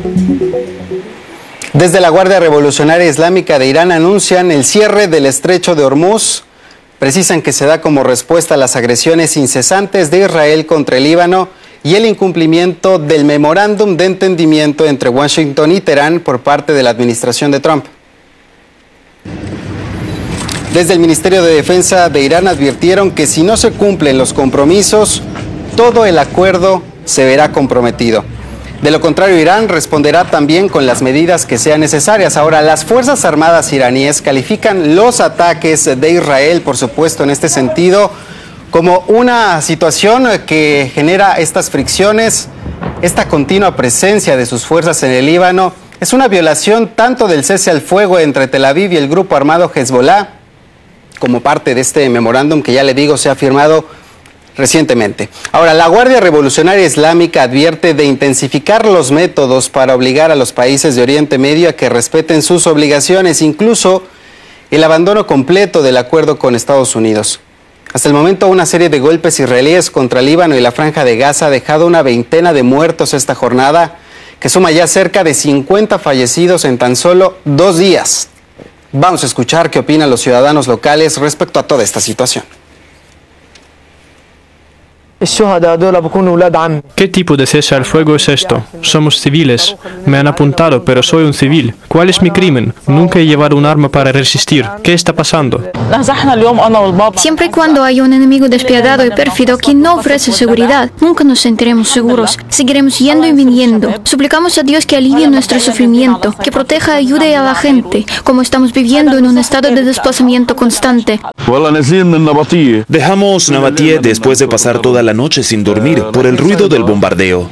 Desde la Guardia Revolucionaria Islámica de Irán anuncian el cierre del estrecho de Hormuz. Precisan que se da como respuesta a las agresiones incesantes de Israel contra el Líbano y el incumplimiento del memorándum de entendimiento entre Washington y Teherán por parte de la administración de Trump. Desde el Ministerio de Defensa de Irán advirtieron que si no se cumplen los compromisos, todo el acuerdo se verá comprometido. De lo contrario, Irán responderá también con las medidas que sean necesarias. Ahora, las Fuerzas Armadas iraníes califican los ataques de Israel, por supuesto, en este sentido, como una situación que genera estas fricciones, esta continua presencia de sus fuerzas en el Líbano. Es una violación tanto del cese al fuego entre Tel Aviv y el grupo armado Hezbollah, como parte de este memorándum que ya le digo se ha firmado recientemente. Ahora, la Guardia Revolucionaria Islámica advierte de intensificar los métodos para obligar a los países de Oriente Medio a que respeten sus obligaciones, incluso el abandono completo del acuerdo con Estados Unidos. Hasta el momento, una serie de golpes israelíes contra Líbano y la Franja de Gaza ha dejado una veintena de muertos esta jornada, que suma ya cerca de 50 fallecidos en tan solo 2 días. Vamos a escuchar qué opinan los ciudadanos locales respecto a toda esta situación. ¿Qué tipo de cese al fuego es esto? Somos civiles. Me han apuntado, pero soy un civil. ¿Cuál es mi crimen? Nunca he llevado un arma para resistir. ¿Qué está pasando? Siempre y cuando hay un enemigo despiadado y pérfido que no ofrece seguridad, nunca nos sentiremos seguros. Seguiremos yendo y viniendo. Suplicamos a Dios que alivie nuestro sufrimiento, que proteja y ayude a la gente, como estamos viviendo en un estado de desplazamiento constante. Dejamos Nabatie después de pasar toda la noche sin dormir por el ruido del bombardeo.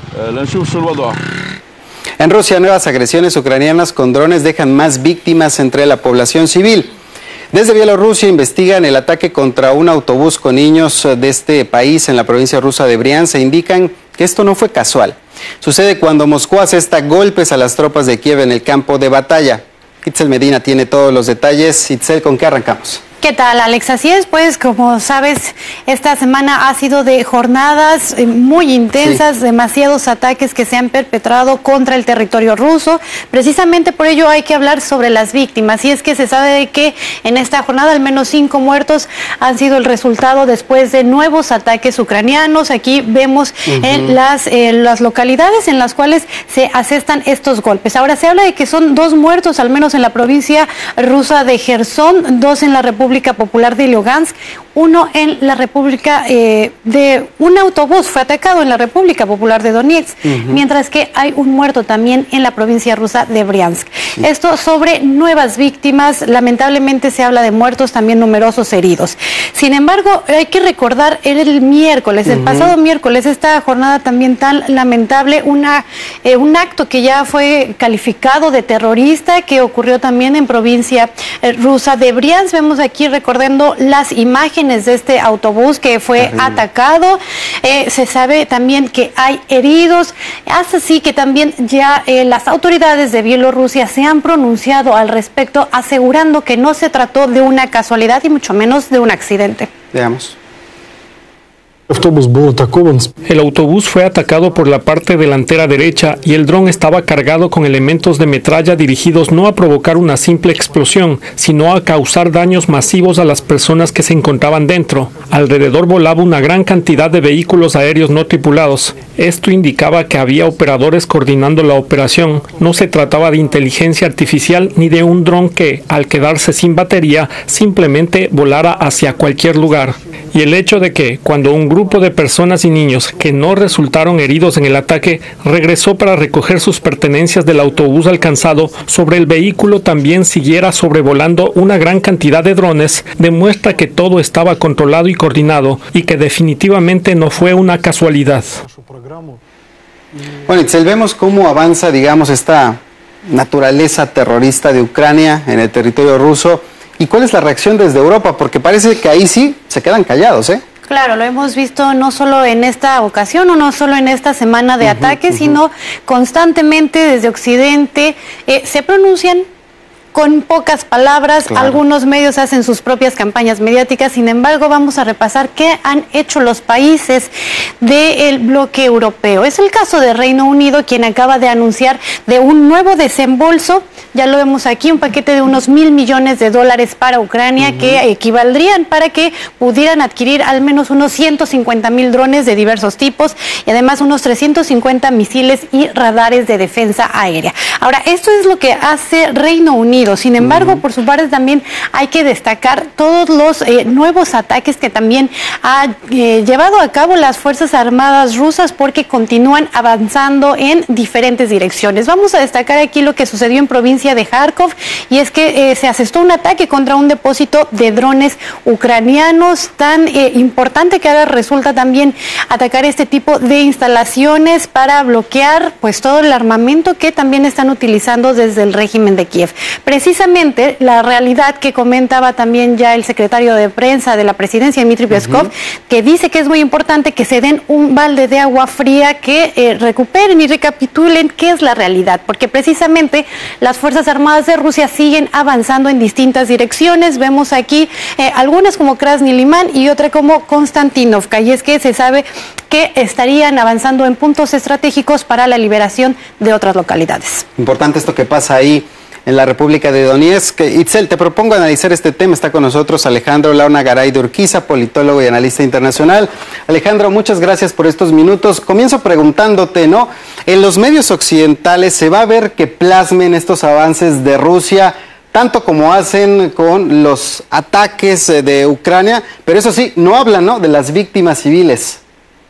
En Rusia, nuevas agresiones ucranianas con drones dejan más víctimas entre la población civil. Desde Bielorrusia investigan el ataque contra un autobús con niños de este país en la provincia rusa de Briansk e indican que esto no fue casual. Sucede cuando Moscú asesta golpes a las tropas de Kiev en el campo de batalla. Itzel Medina tiene todos los detalles. Itzel, ¿con qué arrancamos? ¿Qué tal, Alex? Así es, pues, como sabes, esta semana ha sido de jornadas muy intensas, demasiados ataques que se han perpetrado contra el territorio ruso. Precisamente por ello hay que hablar sobre las víctimas. Y es que se sabe de que en esta jornada al menos 5 muertos han sido el resultado después de nuevos ataques ucranianos. Aquí vemos en las localidades en las cuales se asestan estos golpes. Ahora se habla de que son 2 muertos, al menos en la provincia rusa de Gerson, 2 en la República Popular de Lugansk, 1 en la República un autobús fue atacado en la República Popular de Donetsk, mientras que hay un muerto también en la provincia rusa de Briansk. Esto sobre nuevas víctimas, lamentablemente se habla de muertos, también numerosos heridos. Sin embargo, hay que recordar el miércoles, el pasado miércoles, esta jornada también tan lamentable, un acto que ya fue calificado de terrorista, que ocurrió también en provincia rusa de Briansk. Vemos aquí recordando las imágenes de este autobús que fue atacado. Se sabe también que hay heridos, hasta así que también ya las autoridades de Bielorrusia se han pronunciado al respecto, asegurando que no se trató de una casualidad y mucho menos de un accidente. Veamos. El autobús fue atacado por la parte delantera derecha y el dron estaba cargado con elementos de metralla dirigidos no a provocar una simple explosión, sino a causar daños masivos a las personas que se encontraban dentro. Alrededor volaba una gran cantidad de vehículos aéreos no tripulados. Esto indicaba que había operadores coordinando la operación. No se trataba de inteligencia artificial ni de un dron que, al quedarse sin batería, simplemente volara hacia cualquier lugar. Y el hecho de que, cuando un grupo de personas y niños que no resultaron heridos en el ataque regresó para recoger sus pertenencias del autobús alcanzado, sobre el vehículo también siguiera sobrevolando una gran cantidad de drones, demuestra que todo estaba controlado y coordinado y que definitivamente no fue una casualidad. Bueno, Itzel, vemos cómo avanza, digamos, esta naturaleza terrorista de Ucrania en el territorio ruso. ¿Y cuál es la reacción desde Europa? Porque parece que ahí sí se quedan callados, ¿eh? Claro, lo hemos visto no solo en esta ocasión o no solo en esta semana de ataques, sino constantemente desde Occidente se pronuncian con pocas palabras. Claro. Algunos medios hacen sus propias campañas mediáticas. Sin embargo, vamos a repasar qué han hecho los países del bloque europeo. Es el caso de Reino Unido, quien acaba de anunciar de un nuevo desembolso. Ya lo vemos aquí, un paquete de unos $1.000 millones para Ucrania, que equivaldrían para que pudieran adquirir al menos unos 150,000 drones de diversos tipos y además unos 350 misiles y radares de defensa aérea. Ahora, esto es lo que hace Reino Unido. Sin embargo, por su parte también hay que destacar todos los nuevos ataques que también ha llevado a cabo las Fuerzas Armadas rusas, porque continúan avanzando en diferentes direcciones. Vamos a destacar aquí lo que sucedió en provincia de Kharkov, y es que se asestó un ataque contra un depósito de drones ucranianos, tan importante que ahora resulta también atacar este tipo de instalaciones para bloquear pues todo el armamento que también están utilizando desde el régimen de Kiev. Precisamente la realidad que comentaba también ya el secretario de prensa de la presidencia, Dmitry Peskov, que dice que es muy importante que se den un balde de agua fría, que recuperen y recapitulen qué es la realidad, porque precisamente las Fuerzas Armadas de Rusia siguen avanzando en distintas direcciones. Vemos aquí algunas como Krasny Liman y otra como Konstantinovka, y es que se sabe que estarían avanzando en puntos estratégicos para la liberación de otras localidades. Importante esto que pasa ahí en la República de Donetsk. Itzel, te propongo analizar este tema. Está con nosotros Alejandro Launa Garay de Urquiza, politólogo y analista internacional. Alejandro, muchas gracias por estos minutos. Comienzo preguntándote, ¿no? En los medios occidentales se va a ver que plasmen estos avances de Rusia, tanto como hacen con los ataques de Ucrania, pero eso sí, no hablan, ¿no?, de las víctimas civiles.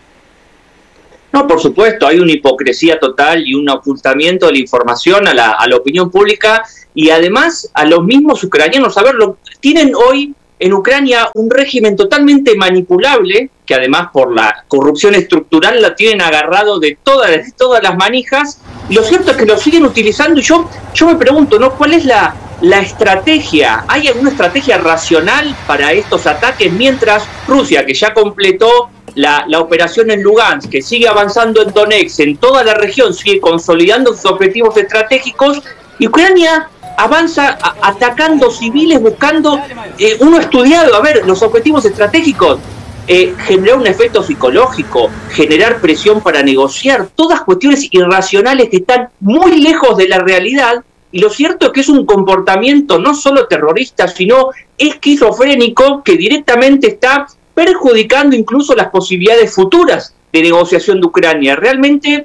No, por supuesto, hay una hipocresía total y un ocultamiento de la información a la opinión pública y además a los mismos ucranianos. A ver, tienen hoy en Ucrania un régimen totalmente manipulable, que además por la corrupción estructural la tienen agarrado de todas las manijas, y lo cierto es que lo siguen utilizando. Y yo me pregunto, ¿no?, ¿cuál es la estrategia? ¿Hay alguna estrategia racional para estos ataques mientras Rusia, que ya completó la operación en Lugansk, que sigue avanzando en Donetsk, en toda la región, sigue consolidando sus objetivos estratégicos, y Ucrania avanza atacando civiles, buscando uno estudiado, a ver, los objetivos estratégicos, generar un efecto psicológico, generar presión para negociar, todas cuestiones irracionales que están muy lejos de la realidad. Y lo cierto es que es un comportamiento no solo terrorista, sino esquizofrénico, que directamente está perjudicando incluso las posibilidades futuras de negociación de Ucrania. Realmente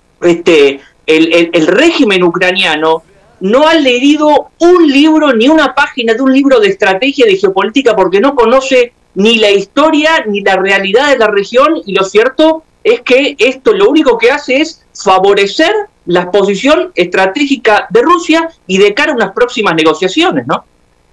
el régimen ucraniano no ha leído un libro, ni una página de un libro de estrategia de geopolítica, porque no conoce ni la historia ni la realidad de la región, y lo cierto es que esto lo único que hace es favorecer la posición estratégica de Rusia y de cara a unas próximas negociaciones, ¿no?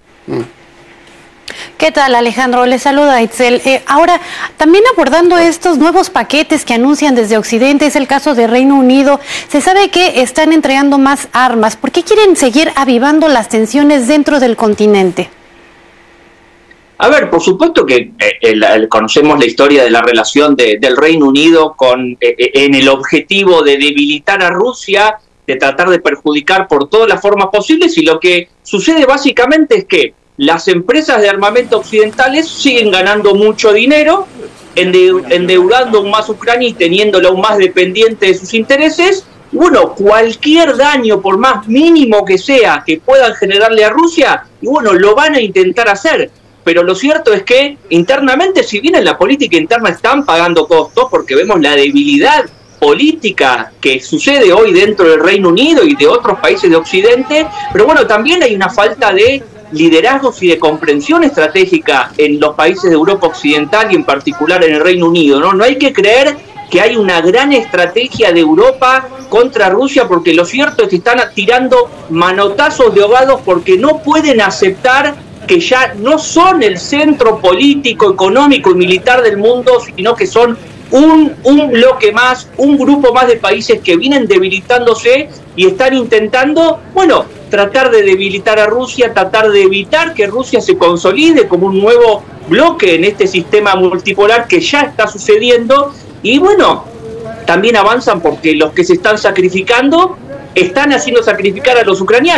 ¿Qué tal, Alejandro? Les saluda Itzel. Ahora, también abordando estos nuevos paquetes que anuncian desde Occidente, es el caso de Reino Unido. Se sabe que están entregando más armas. ¿Por qué quieren seguir avivando las tensiones dentro del continente? A ver, por supuesto que conocemos la historia de la relación del Reino Unido en el objetivo de debilitar a Rusia, de tratar de perjudicar por todas las formas posibles, y lo que sucede básicamente es que las empresas de armamento occidentales siguen ganando mucho dinero, endeudando aún más a Ucrania y teniéndola aún más dependiente de sus intereses. Bueno, cualquier daño, por más mínimo que sea, que puedan generarle a Rusia, y bueno, lo van a intentar hacer. Pero lo cierto es que internamente, si bien en la política interna están pagando costos, porque vemos la debilidad política que sucede hoy dentro del Reino Unido y de otros países de Occidente, pero bueno, también hay una falta de liderazgos y de comprensión estratégica en los países de Europa Occidental y en particular en el Reino Unido, ¿no? No hay que creer que hay una gran estrategia de Europa contra Rusia, porque lo cierto es que están tirando manotazos de ahogados porque no pueden aceptar que ya no son el centro político, económico y militar del mundo, sino que son un bloque más, un grupo más de países que vienen debilitándose y están intentando, bueno, tratar de debilitar a Rusia, tratar de evitar que Rusia se consolide como un nuevo bloque en este sistema multipolar que ya está sucediendo. Y bueno, también avanzan porque los que se están sacrificando están haciendo sacrificar a los ucranianos.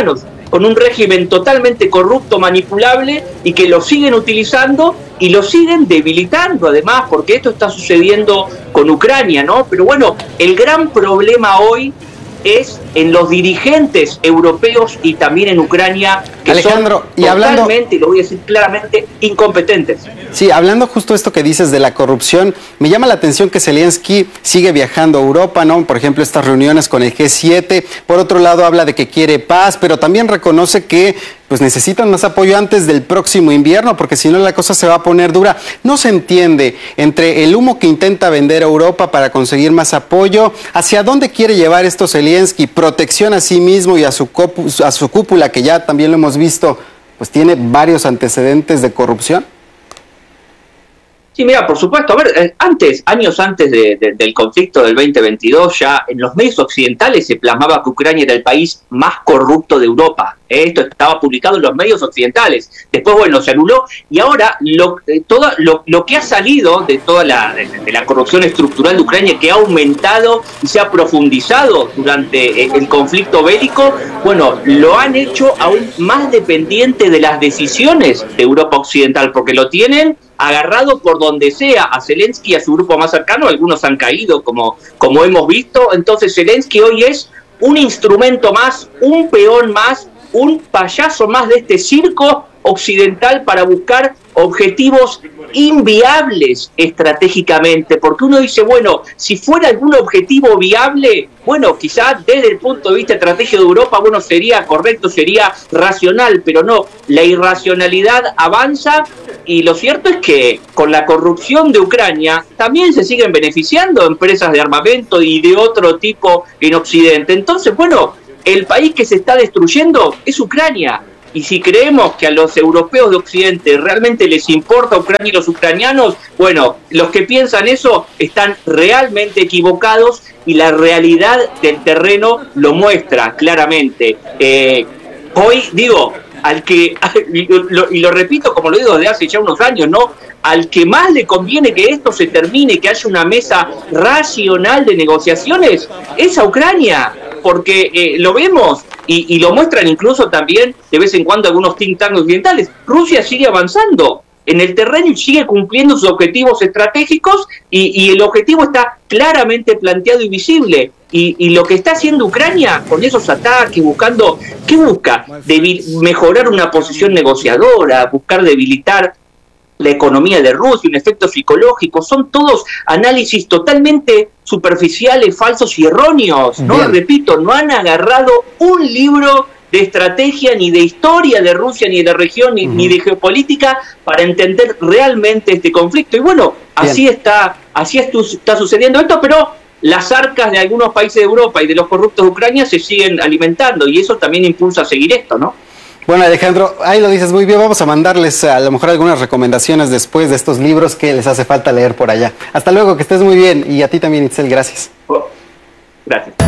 con un régimen totalmente corrupto, manipulable, y que lo siguen utilizando y lo siguen debilitando además, porque esto está sucediendo con Ucrania, ¿no? Pero bueno, el gran problema hoy es en los dirigentes europeos y también en Ucrania, que Alejandro, son totalmente, y lo voy a decir claramente, incompetentes. Sí, hablando justo esto que dices de la corrupción, me llama la atención que Zelensky sigue viajando a Europa, ¿no? Por ejemplo, estas reuniones con el G7. Por otro lado, habla de que quiere paz, pero también reconoce que pues necesitan más apoyo antes del próximo invierno, porque si no la cosa se va a poner dura. No se entiende entre el humo que intenta vender a Europa para conseguir más apoyo, hacia dónde quiere llevar esto Zelensky, protección a sí mismo y a su cúpula, que ya también lo hemos visto, pues tiene varios antecedentes de corrupción. Sí, mira, por supuesto. A ver, años antes del conflicto del 2022, ya en los medios occidentales se plasmaba que Ucrania era el país más corrupto de Europa. Esto estaba publicado en los medios occidentales. Después, bueno, se anuló. Y ahora, lo que ha salido de toda la corrupción estructural de Ucrania, que ha aumentado y se ha profundizado durante el conflicto bélico, bueno, lo han hecho aún más dependiente de las decisiones de Europa Occidental, porque lo tienen agarrado por donde sea a Zelensky y a su grupo más cercano. Algunos han caído, como hemos visto. Entonces Zelensky hoy es un instrumento más, un peón más, un payaso más de este circo occidental para buscar objetivos inviables estratégicamente, porque uno dice, bueno, si fuera algún objetivo viable, bueno, quizás desde el punto de vista estratégico de Europa, bueno, sería correcto, sería racional, pero no, la irracionalidad avanza, y lo cierto es que con la corrupción de Ucrania también se siguen beneficiando empresas de armamento y de otro tipo en Occidente. Entonces, bueno, el país que se está destruyendo es Ucrania. Y si creemos que a los europeos de Occidente realmente les importa Ucrania y los ucranianos, bueno, los que piensan eso están realmente equivocados, y la realidad del terreno lo muestra claramente. Hoy, digo, y lo repito como lo digo desde hace ya unos años, ¿no? Al que más le conviene que esto se termine, que haya una mesa racional de negociaciones, es a Ucrania, porque lo vemos y lo muestran incluso también de vez en cuando algunos think tanks occidentales. Rusia sigue avanzando en el terreno y sigue cumpliendo sus objetivos estratégicos, y el objetivo está claramente planteado y visible. Y lo que está haciendo Ucrania con esos ataques, buscando, ¿qué busca? Mejorar una posición negociadora, buscar debilitar la economía de Rusia, un efecto psicológico. Son todos análisis totalmente superficiales, falsos y erróneos, ¿no? Bien. Repito, no han agarrado un libro de estrategia, ni de historia de Rusia, ni de la región, ni de geopolítica, para entender realmente este conflicto. Y bueno, así está sucediendo esto, pero las arcas de algunos países de Europa y de los corruptos de Ucrania se siguen alimentando, y eso también impulsa a seguir esto, ¿no? Bueno, Alejandro, ahí lo dices muy bien. Vamos a mandarles a lo mejor algunas recomendaciones después de estos libros que les hace falta leer por allá. Hasta luego, que estés muy bien. Y a ti también, Itzel, gracias. Gracias.